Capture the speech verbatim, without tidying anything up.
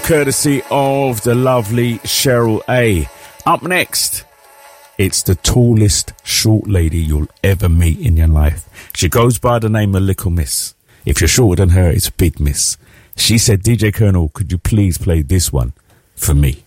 courtesy of the lovely Cheryl A. Up next, it's the tallest short lady you'll ever meet in your life. She goes by the name of Little Miss. If you're shorter than her, it's Big Miss. She said, D J Colonel, could you please play this one for me?